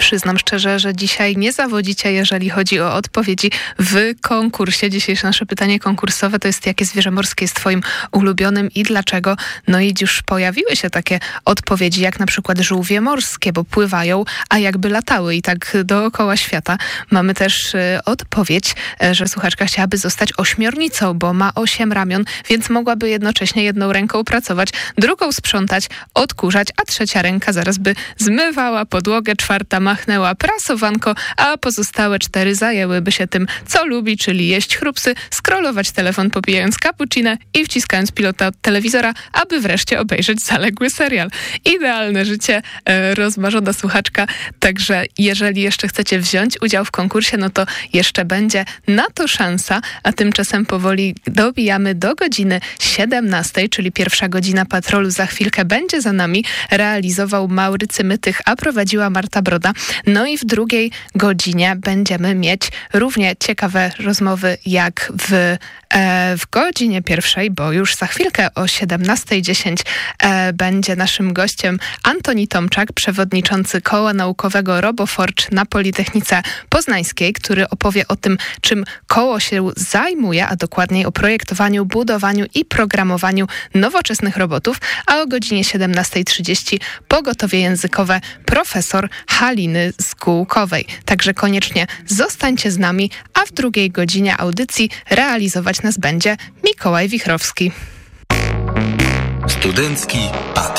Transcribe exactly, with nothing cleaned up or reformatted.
przyznam szczerze, że dzisiaj nie zawodzicie, jeżeli chodzi o odpowiedzi w konkursie. Dzisiejsze nasze pytanie konkursowe to jest: jakie zwierzę morskie jest twoim ulubionym i dlaczego? No i już pojawiły się takie odpowiedzi, jak na przykład żółwie morskie, bo pływają, a jakby latały i tak dookoła świata. Mamy też y, odpowiedź, y, że słuchaczka chciałaby zostać ośmiornicą, bo ma osiem ramion, więc mogłaby jednocześnie jedną ręką pracować, drugą sprzątać, odkurzać, a trzecia ręka zaraz by zmywała podłogę, czwarta machnęła prasowanko, a pozostałe cztery zajęłyby się tym, co lubi, czyli jeść chrupsy, scrollować telefon popijając cappuccino i wciskając pilota od telewizora, aby wreszcie obejrzeć zaległy serial. Idealne życie, e, rozmarzona słuchaczka. Także jeżeli jeszcze chcecie wziąć udział w konkursie, no to jeszcze będzie na to szansa, a tymczasem powoli dobijamy do godziny siedemnastej, czyli pierwsza godzina patrolu za chwilkę będzie za nami. Realizował Maurycy Mytych, a prowadziła Marta Broda. No i w drugiej godzinie będziemy mieć równie ciekawe rozmowy jak w, e, w godzinie pierwszej, bo już za chwilkę o siedemnastej dziesięć e, będzie naszym gościem Antoni Tomczak, przewodniczący Koła Naukowego RoboForge na Politechnice Poznańskiej, który opowie o tym, czym koło się zajmuje, a dokładniej o projektowaniu, budowaniu i programowaniu nowoczesnych robotów, a o godzinie siedemnastej trzydzieści pogotowie językowe profesor Haliny Zgółkowej. Także koniecznie zostańcie z nami, a w drugiej godzinie audycji realizować nas będzie Mikołaj Wichrowski. Studencki Patrol.